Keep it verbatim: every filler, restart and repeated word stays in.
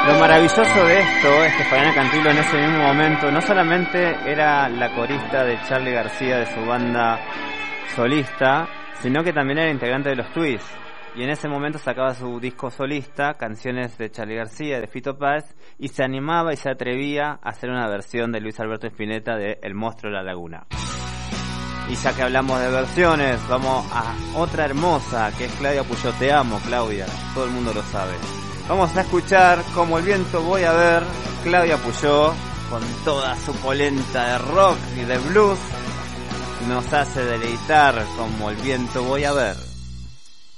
Lo maravilloso de esto es que Fabiana Cantilo en ese mismo momento no solamente era la corista de Charly García de su banda solista, sino que también era integrante de los Twists. Y en ese momento sacaba su disco solista, canciones de Charly García, de Fito Páez, y se animaba y se atrevía a hacer una versión de Luis Alberto Spinetta de El Monstruo de la Laguna. Y ya que hablamos de versiones, vamos a otra hermosa, que es Claudia Puyó. Te amo, Claudia, todo el mundo lo sabe. Vamos a escuchar Como el viento voy a ver, Claudia Puyó, con toda su polenta de rock y de blues, nos hace deleitar Como el viento voy a ver.